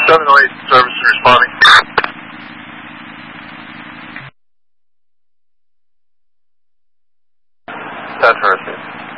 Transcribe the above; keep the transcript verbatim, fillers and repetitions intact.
seven oh eight, service and responding. That's right.